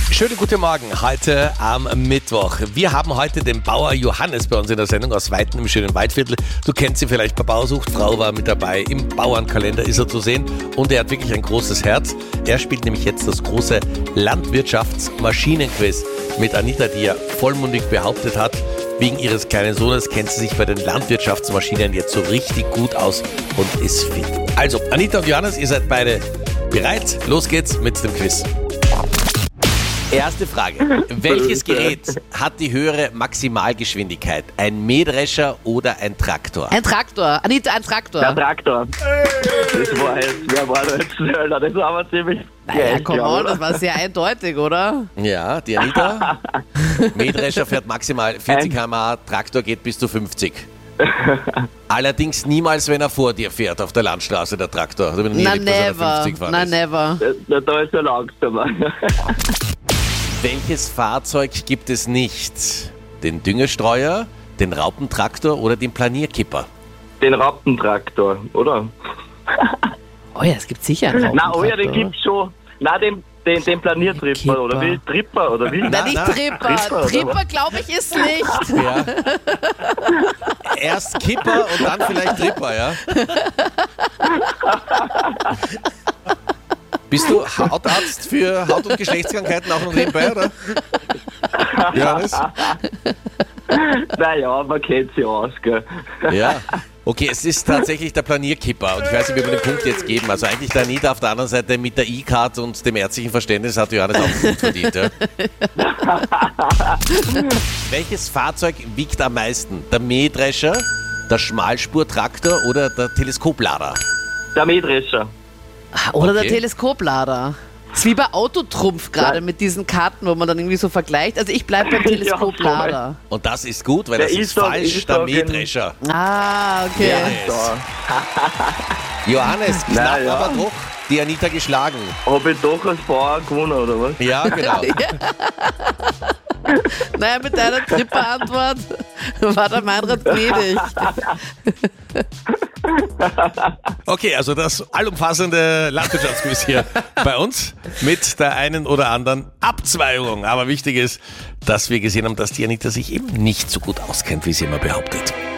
Schönen guten Morgen, heute am Mittwoch. Wir haben heute den Bauer Johannes bei uns in der Sendung aus Weiten im schönen Waldviertel. Du kennst ihn vielleicht bei Bauersucht, Frau war mit dabei, im Bauernkalender ist er zu sehen und er hat wirklich ein großes Herz. Er spielt nämlich jetzt das große Landwirtschaftsmaschinenquiz mit Anita, die ja vollmundig behauptet hat, wegen ihres kleinen Sohnes kennt sie sich bei den Landwirtschaftsmaschinen jetzt so richtig gut aus und ist fit. Also, Anita und Johannes, ihr seid beide bereit? Los geht's mit dem Quiz. Erste Frage. Welches Gerät hat die höhere Maximalgeschwindigkeit? Ein Mähdrescher oder ein Traktor? Ein Traktor. Anita, ein Traktor. Der Traktor. Das war jetzt, wer war da jetzt schneller? Das war aber ziemlich... Naja, komm on, das war sehr eindeutig, oder? Ja, die Anita. Mähdrescher fährt maximal 40 km/h, Traktor geht bis zu 50. Allerdings niemals, wenn er vor dir fährt auf der Landstraße, der Traktor. Also wenn Na, nie erlebt, dass er 50 never. gefahren Na, ist. never. Da ist er langsamer. Welches Fahrzeug gibt es nicht? Den Düngestreuer, den Raupentraktor oder den Planierkipper? Den Raupentraktor, oder? Oh ja, es gibt sicher einen Na, oh ja, den Raupentraktor. gibt's schon. Na, den Planiertripper, oder wie? Tripper, oder wie? Na, nicht Tripper. Tripper, Tripper, glaube ich, ist nicht. Ja. Erst Kipper und dann vielleicht Tripper, ja? Bist du Hautarzt für Haut- und Geschlechtskrankheiten auch noch nebenbei, oder? Johannes? Naja, man kennt sie aus, gell? Ja. Okay, es ist tatsächlich der Planierkipper und ich weiß nicht, wie wir den Punkt jetzt geben. Also eigentlich der Anita auf der anderen Seite mit der E-Card und dem ärztlichen Verständnis hat Johannes auch gut verdient. Ja? Welches Fahrzeug wiegt am meisten? Der Mähdrescher, der Schmalspurtraktor oder der Teleskoplader? Der Mähdrescher. Oder Okay. der Teleskoplader. Das ist wie bei Autotrumpf gerade Ja. mit diesen Karten, wo man dann irgendwie so vergleicht. Also ich bleibe beim Ja, Teleskoplader. Und das ist gut, weil Der das ist ist doch- falsch, ist der doch Mähdrescher. Ah, okay. Yes. Johannes, knapp Na ja. aber doch die Anita geschlagen. Hab ich doch als Bauer gewonnen, oder was? Ja, genau. Naja, mit deiner Tripper-Antwort war der Meinrad gnädig. Okay, also das allumfassende Landwirtschaftsquiz hier bei uns mit der einen oder anderen Abzweigung. Aber wichtig ist, dass wir gesehen haben, dass die Anita sich eben nicht so gut auskennt, wie sie immer behauptet.